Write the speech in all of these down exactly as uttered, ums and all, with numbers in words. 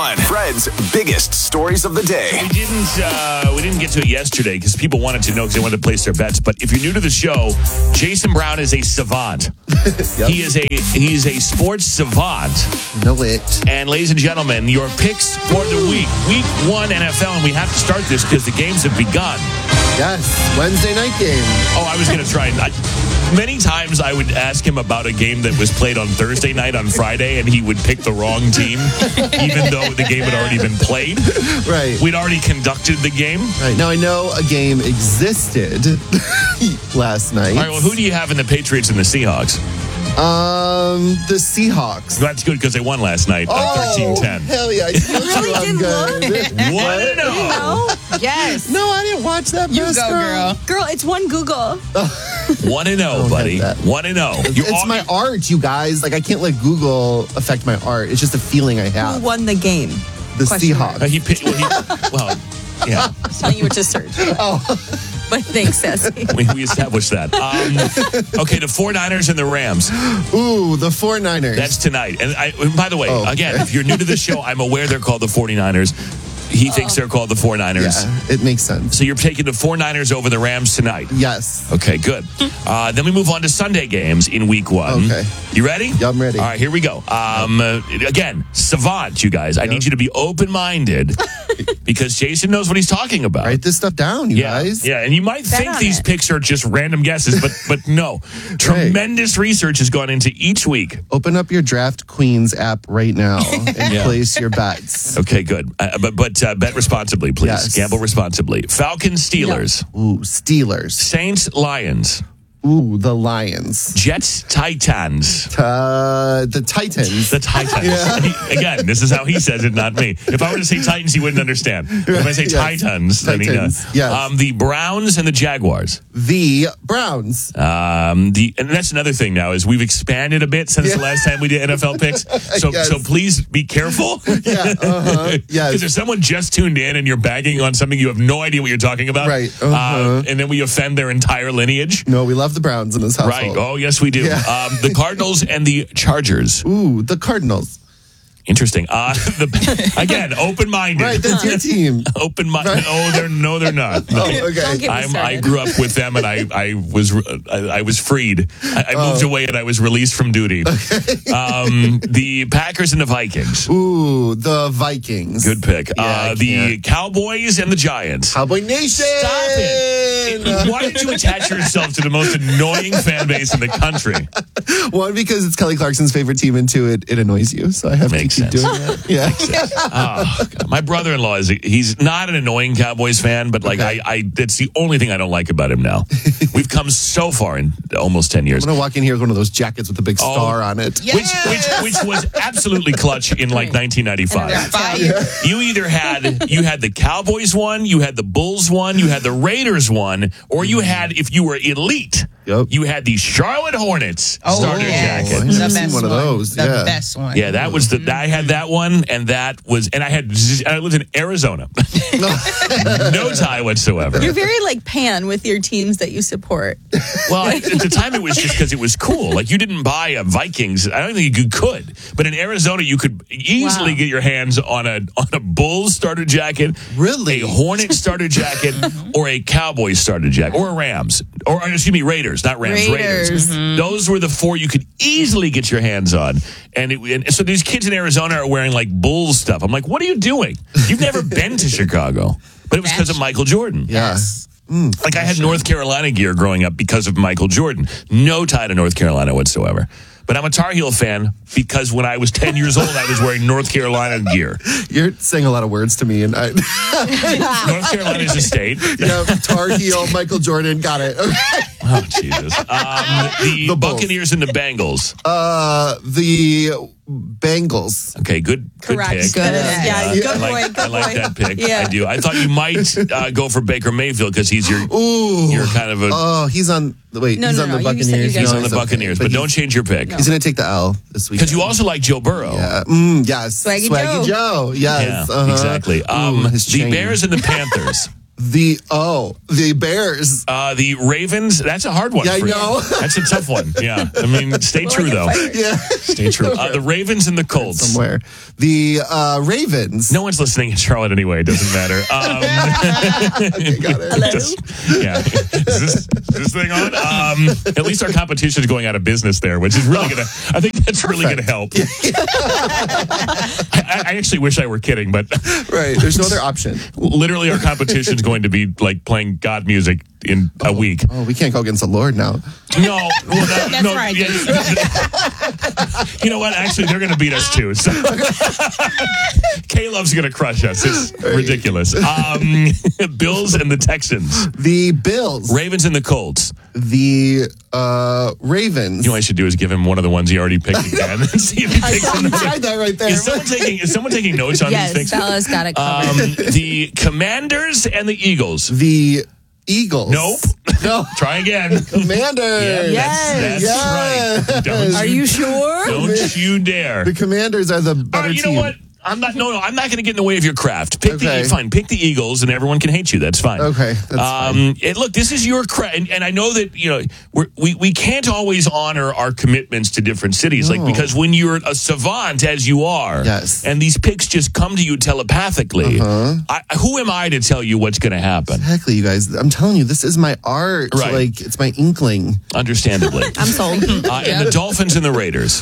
one, Fred's biggest stories of the day. We didn't uh, we didn't get to it yesterday because people wanted to know because they wanted to place their bets. But if you're new to the show, Jason Brown is a savant. Yep. He is a he's a sports savant. Know it. And ladies and gentlemen, your picks for the week, week one N F L, and we have to start this because the games have begun. Yes, Wednesday night game. Oh, I was going to try and. I, Many times I would ask him about a game that was played on Thursday night on Friday, and he would pick the wrong team, even though the game had already been played. Right. We'd already conducted the game. Right. Now, I know a game existed last night. All right, well, who do you have in the Patriots and the Seahawks? Um, the Seahawks. That's good because they won last night, uh, thirteen ten. Oh, hell yeah. I told you really I'm didn't good. look. One and oh. No? Yes. No, I didn't watch that. You best go, girl. girl. Girl, it's one Google. One and oh, buddy. One and oh. It's all- my art, you guys. Like, I can't let Google affect my art. It's just a feeling I have. Who won the game? The Question Seahawks. Uh, he, picked- well, he, well, yeah. I'm telling you what to search. Oh. But thanks, Sassy. We, we established that. Um, okay, the 49ers and the Rams. Ooh, the 49ers. That's tonight. And, I, and by the way, Oh. again, if you're new to the show, I'm aware they're called the 49ers. He thinks they're called the 49ers. Yeah, it makes sense. So you're taking the 49ers over the Rams tonight? Yes. Okay, good. Uh, then we move on to Sunday games in week one. Okay. You ready? Yeah, I'm ready. All right, here we go. Um, uh, again, savant, you guys. I Yep. need you to be open-minded because Jason knows what he's talking about. Write this stuff down, you Yeah, guys. yeah, and you might Bet think on these it. picks are just random guesses, but but no. Tremendous research has gone into each week. Open up your Draft Queens app right now and Yeah. place your bets. Okay, good. Uh, but but uh, bet responsibly, please. Yes. Gamble responsibly. Falcons, Steelers. Ooh, Steelers. Saints, Lions. Ooh, the Lions. Jets, Titans. Uh, the Titans. The Titans. He- again, this is how he says it, not me. If I were to say Titans, he wouldn't understand. If I say Yes. Titans, then he Titans, does. yes. Um, the Browns and the Jaguars. The Browns. Um, the and that's another thing now is we've expanded a bit since Yeah. the last time we did N F L picks. So Yes. so please be careful. Yeah, uh-huh. Yes. Because if someone just tuned in and you're bagging on something you have no idea what you're talking about, Right, uh, uh-huh. and then we offend their entire lineage. No, we love the Browns in this household. Right. Oh, yes, we do. Yeah. Um, the Cardinals and the Chargers. Ooh, the Cardinals. Interesting. Uh, the, again, open-minded. Right, that's your team. Open-minded. Right. Oh, they're no, they're not. No. Oh, okay. Don't get me I'm, I started. grew up with them, and I, I was I, I was freed. I, I moved Oh. away, and I was released from duty. Um, the Packers and the Vikings. Ooh, the Vikings. Good pick. Yeah, uh, I the can't. Cowboys and the Giants. Cowboy Nation. Stop it. It- Why did you attach yourself to the most annoying fan base in the country? One, because it's Kelly Clarkson's favorite team, and two, it, it annoys you, so I have Makes to keep sense. doing it. Yeah. Oh, God. My brother-in-law is he's not an annoying Cowboys fan, but like Okay. I, I that's the only thing I don't like about him now. We've come so far in almost ten years. I'm going to walk in here with one of those jackets with a big Oh. star on it. Yeah. Which, which which was absolutely clutch in like nineteen ninety-five. Fire. You either had you had the Cowboys one, you had the Bulls one, you had the Raiders one, or you had, if you were elite, Yep. you had the Charlotte Hornets Oh, starter yes. jacket. I've The never seen best one of those. The Yeah. best one. Yeah, that was the. I had that one, and that was, and I had. I lived in Arizona, no tie whatsoever. You're very like Pan with your teams that you support. Well, at the time it was just because it was cool. Like you didn't buy a Vikings. I don't think you could, but in Arizona you could easily Wow. get your hands on a on a Bulls starter jacket, Really? a Hornet starter jacket, or a Cowboys starter jacket, or a Rams, or excuse me, Raiders, not Rams, Raiders. Raiders. Those were the four you could easily get your hands on, and, it, and so these kids in Arizona are wearing like Bulls stuff. I'm like, what are you doing? You've never been to Chicago, but it was because of Michael Jordan. Yeah. Yes. Like I had North Carolina gear growing up because of Michael Jordan. No tie to North Carolina whatsoever. But I'm a Tar Heel fan because when I was ten years old, I was wearing North Carolina gear. You're saying a lot of words to me, and I. North Carolina is a state. yeah, Tar Heel, Michael Jordan, got it. Okay. Oh, Jesus. Um, the, The Bulls. Buccaneers and the Bengals. Uh, the Bengals. Okay, good, good Correct. pick. Good. Yeah. Yeah, Yeah. good I boy. like, Good I like boy. that pick. Yeah. I do. I thought you might uh, go for Baker Mayfield because he's your, Ooh. you're kind of a, Oh, he's on. Wait, No, he's no, on no, the you said you Buccaneers. guys he's No, on the it's okay. Buccaneers, but, he's- don't change your pick. He's going to take the L this week. Because you also like Joe Burrow. Yeah. Mm, yes. Swaggy Joe. Yeah, Yes. uh-huh. exactly. Um, Ooh, his the chain. Bears and the Panthers. The, oh, the Bears. Uh, the Ravens, that's a hard one Yeah, I for you. know. That's a tough one. Yeah. I mean, stay true, though. Yeah. Stay true. Uh, the Ravens and the Colts. Somewhere. The uh, Ravens. No one's listening in Charlotte anyway. It doesn't matter. Um, Okay, got it. Hello? just- yeah. Is this, is this thing on? Um, at least our competition is going out of business there, which is really going to, I think that's really going to help. I, I actually wish I were kidding, but Right. There's no other option. literally our competition is going to be like playing God music in a week. Oh, we can't go against the Lord now. No, well, that, That's no, right, yeah, you know what? Actually, they're going to beat us too. So K-Love's going to crush us. It's ridiculous. Um, Bills and the Texans, The Bills. Ravens and the Colts. The uh, Ravens. You know what I should do is give him one of the ones he already picked again and see if he I picks thought you another. tried that right there. Is someone taking? Is someone taking notes on Yes, these things? Bella's got it covered. Um, the Commanders and the Eagles. The Eagles. Nope. No. Try again. Commanders. Yeah, that's, that's Yes. right. Don't Are you sure? Don't you dare. The Commanders are the All better right, you know team. what? I'm not. No, no. I'm not going to get in the way of your craft. Pick Okay. the fine. Pick the Eagles, and everyone can hate you. That's fine. Okay, that's um, it- look, this is your craft, and, and I know that you know we're, we we can't always honor our commitments to different cities, like No. because when you're a savant as you are, Yes. and these picks just come to you telepathically. Uh-huh. I, who am I to tell you what's going to happen? Exactly, you guys. I'm telling you, this is my art. Right. Like, it's my inkling. Understandably, I'm sold. uh, and the Dolphins and the Raiders.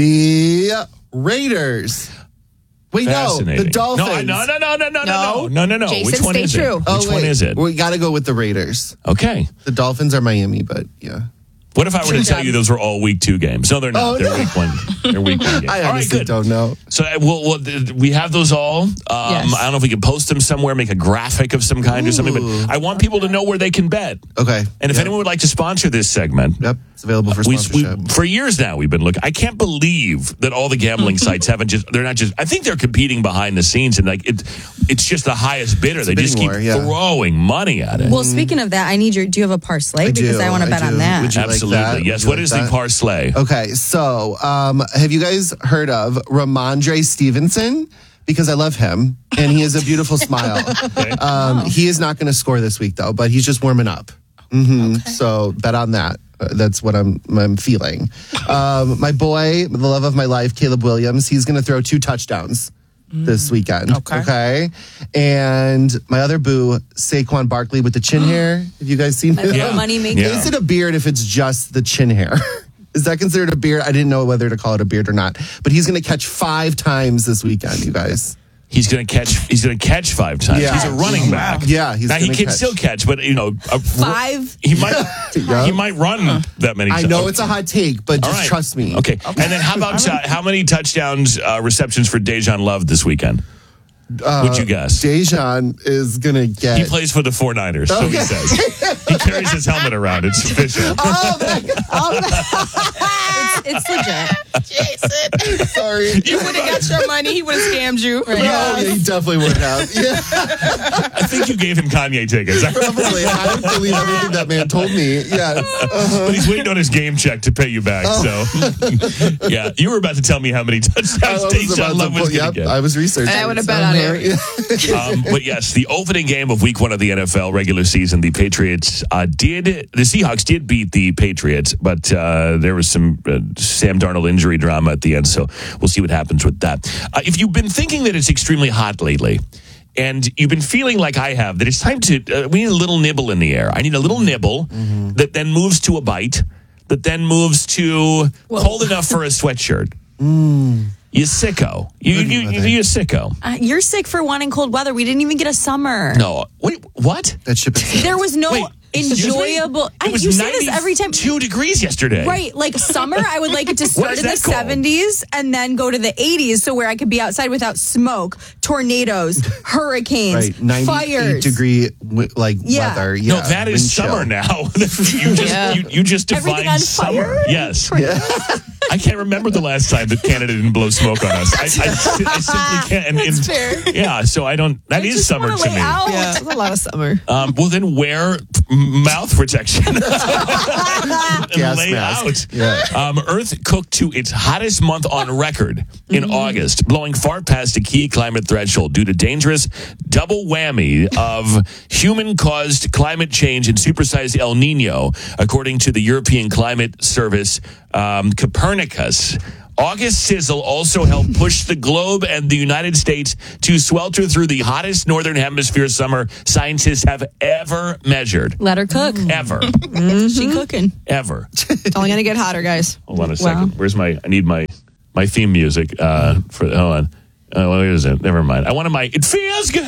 The Raiders. Wait, no. Fascinating. The Dolphins. No, no, no, no, no, no, No. no, no, no, no. Jason, Which one stay is true. it? Oh, Which one wait. is it? We got to go with the Raiders. Okay. The Dolphins are Miami, but yeah. What if I were to Good tell job. you those were all week two games? No, they're not. Oh, they're no. week one. They're week one games. I all right, honestly good. don't know. So uh, we'll, we'll, th- we have those all. Um, Yes. I don't know if we can post them somewhere, make a graphic of some kind or something. But Ooh. I want people to know where they can bet. Okay. And if Yep. anyone would like to sponsor this segment, Yep. It's available for we, sponsorship. we, for years now we've been looking. I can't believe that all the gambling sites haven't just. They're not just. I think they're competing behind the scenes and like it. It's just the highest bidder. They bidding just keep war, yeah. throwing money at it. Well, speaking of that, I need your. Do you have a parlay? I Because do, I want to I bet do. on that. Would you like Absolutely. that? Yes. Would you What like is that? the parsley? Okay, so um, have you guys heard of Ramondre Stevenson? Because I love him, and he has a beautiful smile. Um, he is not going to score this week, though, but he's just warming up. hmm So bet on that. Uh, that's what I'm I'm feeling. Um, my boy, the love of my life, Caleb Williams, he's going to throw two touchdowns this weekend. Okay. Okay. And my other boo, Saquon Barkley with the chin hair. Have you guys seen him? Yeah. Money maker. Yeah. Is it a beard if it's just the chin hair? Is that considered a beard? I didn't know whether to call it a beard or not. But he's going to catch five times this weekend, you guys. He's going to catch. He's going to catch five times. Yeah. He's a running back. Yeah, he's now he gonna can catch. still catch, but you know, a, Five? He might. Yeah. He might run that many. I times. know it's a hot take, but All just right. trust me. Okay. And then how about uh, how many touchdowns, uh, receptions for Dejan Love this weekend? Would you guess? Dejan is going to get... He plays for the 49ers, so he Okay. says. He carries his helmet around. It's official. Oh, my God. It's legit. Jason, Sorry. you would have got your money. He would have scammed you. Oh, yeah, he definitely would have. Yeah, I think you gave him Kanye tickets. probably. I would believe everything that man told me. Yes. Uh-huh. But he's waiting on his game check to pay you back. Oh. So, yeah, you were about to tell me how many I touchdowns was Dejan about Love to was pull, going yep, to get. I was researching. I would have bet on it. Uh-huh. Um, but yes, the opening game of week one of the N F L regular season, the Patriots uh, did, the Seahawks did beat the Patriots, but uh, there was some uh, Sam Darnold injury drama at the end, so we'll see what happens with that. Uh, if you've been thinking that it's extremely hot lately, and you've been feeling like I have, that it's time to, uh, we need a little nibble in the air. I need a little nibble Mm-hmm. that then moves to a bite, that then moves to cold enough for a sweatshirt. Mm. You sicko. You, you, you, you're a sicko. Uh, you're sick for wanting cold weather. We didn't even get a summer. No. Wait, what? That ship is... There was no Wait, excuse me? enjoyable. I, It was you say this every time. Two degrees yesterday. Right, like summer, I would like it to start is in the that called? seventies and then go to the eighties, so where I could be outside without smoke, tornadoes, hurricanes, Right, ninety-eight fires. degree wi- like Yeah. weather. Yeah, No, that is wind chill. summer now. you just Yeah. you, you just Everything defined on summer. fire? Yes. Yeah. I I can't remember the last time that Canada didn't blow smoke on us. I, I, I simply can't. And, and, That's fair. Yeah, so I don't. That I is just summer wanna to lay me. out. Yeah, it's a lot of summer. Um, well, then wear mouth protection and Gas lay mask. out. Yeah. Um, Earth cooked to its hottest month on record in August, blowing far past a key climate threshold due to dangerous double whammy of human-caused climate change and supersized El Nino, according to the European Climate Service, um, Copernicus. August sizzle also helped push the globe and the United States to swelter through the hottest northern hemisphere summer scientists have ever measured. Let her cook. Ever. She cooking. Ever. It's only going to get hotter, guys. Hold on a second. Where's my, I need my, my theme music. Uh, for Hold on. Uh, what is it? Never mind. I wanted my, it feels good.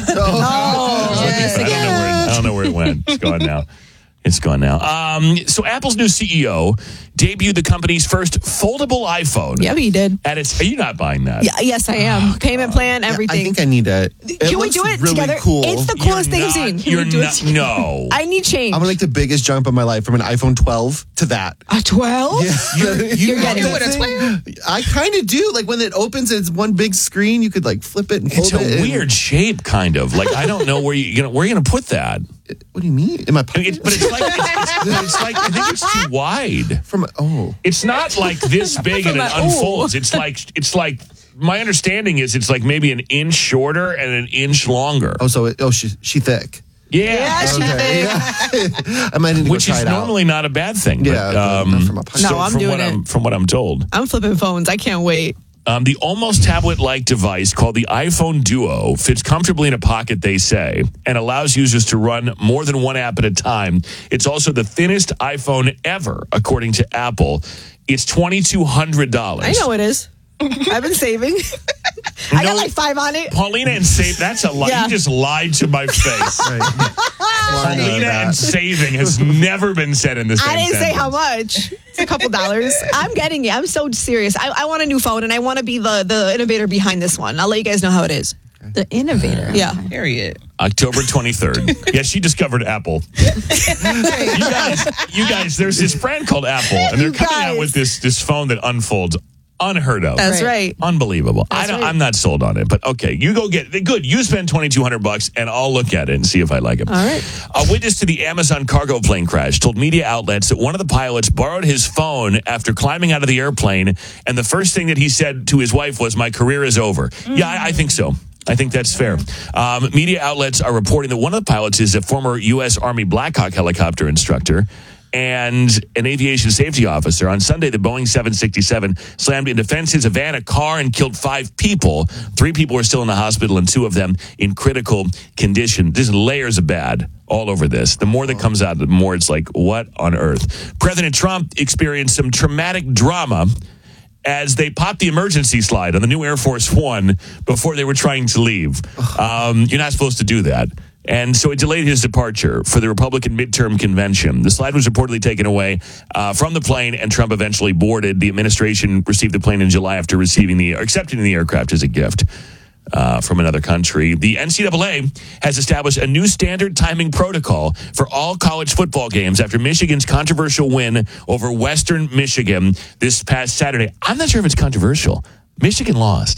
Oh, I don't know where it, I don't know where it went. It's gone now. It's gone now. Um, so Apple's new C E O debuted the company's first foldable iPhone. Yeah, but you did. And it's, are you not buying that? Yeah, yes, I am. Payment plan, everything. I think I need it. It Can we looks do it really together? Cool. It's the You're coolest thing I've not- seen. Can You're we do not, it? no. I need change. I'm gonna make the biggest jump of my life from an iPhone twelve to that. A twelve? You're, You're getting it. I kind of do. Like when it opens, it's one big screen. You could like flip it and fold It's a it. and- weird shape, kind of. Like, I don't know where you, you know, where are you going to put that? What do you mean? In my I pocket? mean, it's, but it's like, it's, it's, it's like, I think it's too wide. From oh, It's not like this big and it From a- unfolds. It's like, it's like, my understanding is it's like maybe an inch shorter and an inch longer. oh, so it, oh, she she thick. Yeah. Yeah, she Okay. did. Yeah. I might need to Which go try is it out. normally not a bad thing. Yeah, but, um, not from a pocket. No, so I'm from doing what it. I'm, from what I'm told. I'm flipping phones. I can't wait. Um, the almost tablet-like device called the iPhone Duo fits comfortably in a pocket, they say, and allows users to run more than one app at a time. It's also the thinnest iPhone ever, according to Apple. It's twenty-two hundred dollars. I know it is. I've been saving. I No. got like five on it. Paulina and save, that's a lie. Yeah. You just lied to my face. Right. Well, I know Paulina that. and saving has never been said in the same I didn't say sentence. how much. It's a couple dollars. I'm getting it. I'm so serious. I, I want a new phone, and I want to be the, the innovator behind this one. I'll let you guys know how it is. The innovator. Yeah. Period. October twenty-third. Yes, she discovered Apple. you guys, you guys, there's this brand called Apple, and they're You coming out guys. with this this phone that unfolds. Unheard of. That's right. Unbelievable. I don't, right. I'm not sold on it, but okay. You go get good. You spend twenty-two hundred bucks, and I'll look at it and see if I like it. All right. A witness to the Amazon cargo plane crash told media outlets that one of the pilots borrowed his phone after climbing out of the airplane, and the first thing that he said to his wife was, "My career is over." Yeah, I, I think so. I think that's fair. Um, media outlets are reporting that one of the pilots is a former U S Army Black Hawk helicopter instructor and an aviation safety officer. On Sunday, the Boeing seven sixty-seven slammed into fences, a van, a car, and killed five people. Three people are still in the hospital, and two of them in critical condition. There's layers of bad all over this. The more that comes out, the more it's like, what on earth? President Trump experienced some traumatic drama as they popped the emergency slide on the new Air Force One before they were trying to leave. Um, you're not supposed to do that. And so it delayed his departure for the Republican midterm convention. The slide was reportedly taken away uh, from the plane, and Trump eventually boarded. The administration received the plane in July after receiving the accepting the aircraft as a gift uh, from another country. The N C double A has established a new standard timing protocol for all college football games after Michigan's controversial win over Western Michigan this past Saturday. I'm not sure if it's controversial. Michigan lost.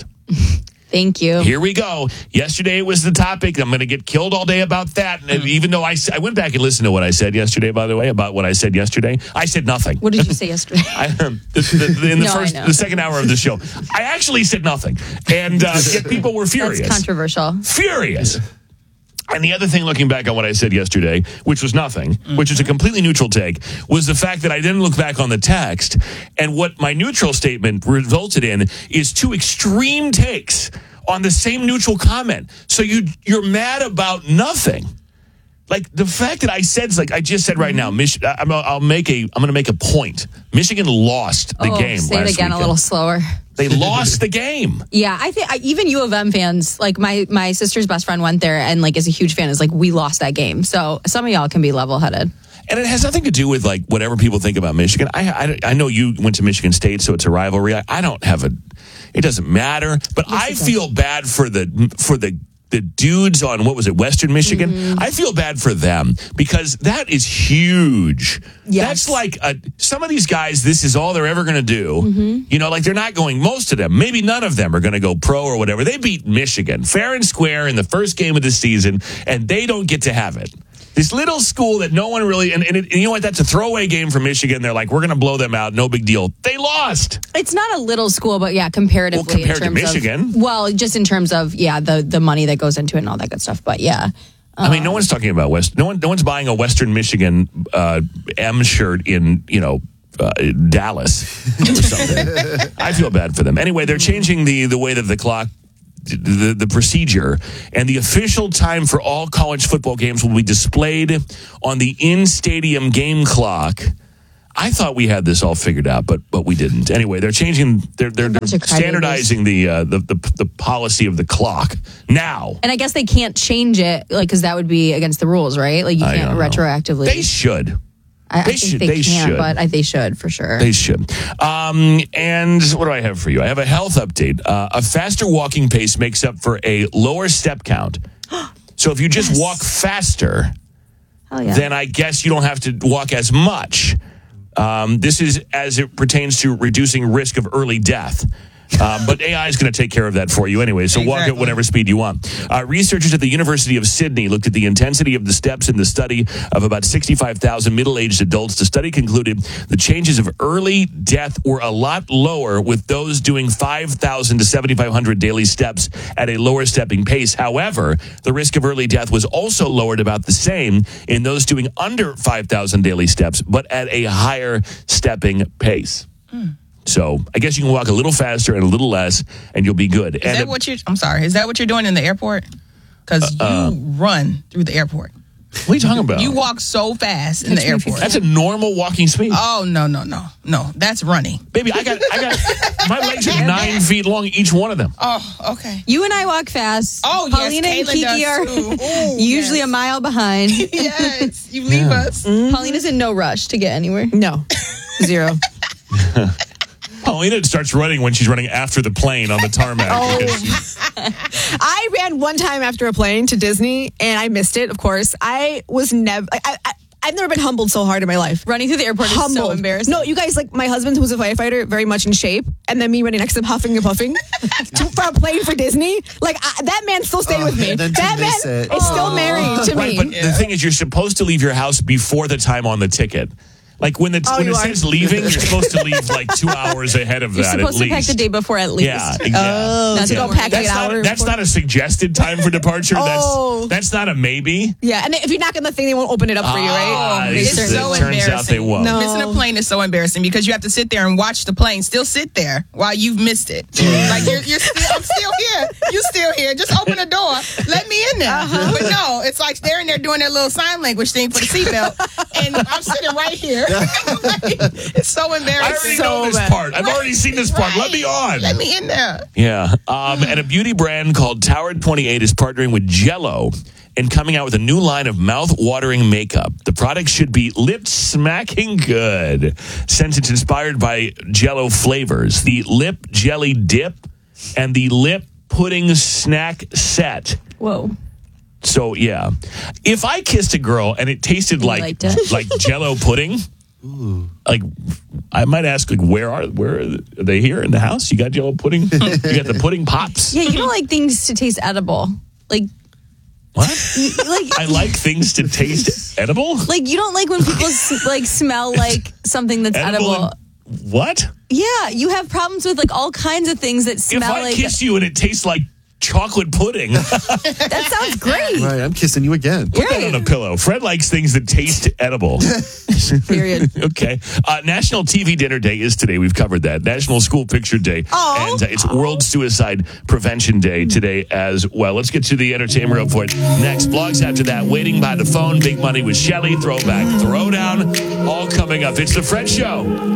Thank you. Here we go. Yesterday was the topic. I'm going to get killed all day about that. And even though I, s- I went back and listened to what I said yesterday, by the way, about what I said yesterday, I said nothing. What did you say yesterday? I, um, the, the, the, in the No, I first, know. the second hour of the show, I actually said nothing, and uh, yet people were furious. That's controversial. Furious. And the other thing, looking back on what I said yesterday, which was nothing, which is a completely neutral take, was the fact that I didn't look back on the text. And what my neutral statement resulted in is two extreme takes on the same neutral comment. So you, you're mad about nothing. Like the fact that I said, like I just said right now, Mich- I'm, I'll make a, I'm going to make a point. Michigan lost the oh, game say last it again weekend. a little slower. They lost the game. Yeah, I think I, even U of M fans, like my my sister's best friend went there and like is a huge fan. Is like we lost that game. So some of y'all can be level headed. And it has nothing to do with like whatever people think about Michigan. I, I, I know you went to Michigan State, so it's a rivalry. I, I don't have a. It doesn't matter. But Yes, I it does. feel bad for the for the the dudes on, what was it, Western Michigan? Mm-hmm. I feel bad for them because that is huge. Yes. That's like, a, some of these guys, this is all they're ever going to do. Mm-hmm. You know, like they're not going, most of them, maybe none of them are going to go pro or whatever. They beat Michigan fair and square in the first game of the season, and they don't get to have it. This little school that no one really, and, and, it, and you know what, that's a throwaway game for Michigan. They're like, we're going to blow them out. No big deal. They lost. It's not a little school, but yeah, comparatively. Well, compared in to terms Michigan. Of, well, just in terms of, yeah, the, the money that goes into it and all that good stuff. But yeah. I mean, no one's talking about West. No one, no one's buying a Western Michigan uh, M shirt in, you know, uh, Dallas or something. I feel bad for them. Anyway, they're changing the, the way that the clock, the, the procedure, and the official time for all college football games will be displayed on the in-stadium game clock. I thought we had this all figured out, but but we didn't. Anyway, they're changing, they're they're, they're standardizing the, uh, the the the policy of the clock now. And I guess they can't change it, like, because that would be against the rules, right? Like, you I can't retroactively. They should. I, They I think should- they, they can, should. but I, they should for sure. They should. Um, and what do I have for you? I have a health update. Uh, a faster walking pace makes up for a lower step count. So if you just Yes. walk faster, Hell yeah. then I guess you don't have to walk as much. Um, this is as it pertains to reducing risk of early death. Um, but A I is going to take care of that for you anyway, so walk at Exactly. whatever speed you want. Uh, researchers at the University of Sydney looked at the intensity of the steps in the study of about sixty-five thousand middle-aged adults. The study concluded the changes of early death were a lot lower with those doing five thousand to seventy-five hundred daily steps at a lower stepping pace. However, the risk of early death was also lowered about the same in those doing under five thousand daily steps, but at a higher stepping pace. Mm. So I guess you can walk a little faster and a little less, and you'll be good. Is and that what you? I'm sorry. Is that what you're doing in the airport? Because Uh, you run through the airport. what are you talking about? You walk so fast in the airport. That's a normal walking speed. Oh no no no no! That's running. Baby, I got, I got, my legs are nine feet long, each one of them. Oh okay. You and I walk fast. Oh, yes, Paulina and Caitlin Kiki does are too. Ooh, usually yes. a mile behind. Yes, you leave us. Paulina's in no rush to get anywhere. No, zero. Paulina starts running when she's running after the plane on the tarmac. Oh. because she's- I ran one time after a plane to Disney, and I missed it. Of course, I was never. I, I, I've never been humbled so hard in my life. Running through the airport is so Humbled. embarrassing. No, you guys, like my husband, who's a firefighter, very much in shape, and then me running next to him, huffing and puffing to, for a plane for Disney. Like I, that man still stayed Oh, with me. and then to That man miss it. is still married to right, me. but the thing is, you're supposed to leave your house before the time on the ticket. Like when, the, Oh, when you it are? says leaving, you're supposed to leave like two hours ahead of You're that supposed at to pack least. the day before at least. Yeah, exactly. Not to Yeah. go pack That's an not, hour that's before. not a suggested time for departure. Oh. That's that's not a maybe. Yeah, and if you knock on the thing, they won't open it up for you, Ah, right? it, It's it so turns out they embarrassing. won't. No. Missing a plane is so embarrassing because you have to sit there and watch the plane still sit there while you've missed it. Like you're, you're still, I'm still here. You still here. Just open the door. Let me in there. Uh-huh. But no, it's like they're in there doing their little sign language thing for the seatbelt, and I'm sitting right here. Like, it's so I embarrassing. already so know this bad. part. I've already seen this part. Let me on. Let me in there. Yeah. Um, and a beauty brand called Tower twenty-eight is partnering with Jell-O and coming out with a new line of mouth-watering makeup. The product should be lip-smacking good, since it's inspired by Jell-O flavors. The Lip Jelly Dip and the Lip Pudding Snack Set. Whoa. So, yeah. If I kissed a girl and it tasted You like liked it? like Jell-O pudding... Like, I might ask, like, where are where are they here in the house? You got Jell-O pudding? You got the pudding pops? Yeah, you don't like things to taste edible. Like, What? you, like, I like things to taste edible. like you don't like when people s- like smell like something that's edible. Edible and- what? Yeah, you have problems with like all kinds of things that If smell I like. kiss you and it tastes like chocolate pudding, put That sounds great. Right, I'm kissing you again. that on a pillow. Fred likes things that taste edible. Period. Okay. Uh, National T V Dinner Day is today. We've covered that. National School Picture Day. Aw. And uh, it's World Suicide Prevention Day today as well. Let's get to the entertainment report next. Blogs after that. Waiting by the phone. Big Money with Shelley. Throwback. Throwdown. All coming up. It's The Fred Show.